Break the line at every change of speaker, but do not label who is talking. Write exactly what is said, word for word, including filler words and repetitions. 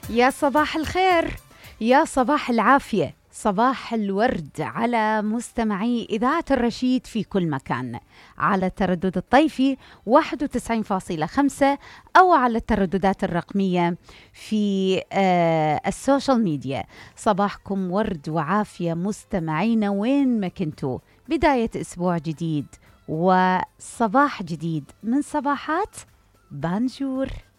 يا صباح الخير، يا صباح العافية، صباح الورد على مستمعي إذاعة الرشيد في كل مكان، على التردد الطيفي واحد وتسعين فاصلة خمسة أو على الترددات الرقمية في آه السوشيال ميديا. صباحكم ورد وعافية مستمعينا وين ما كنتوا. بداية أسبوع جديد وصباح جديد من صباحات بانجور.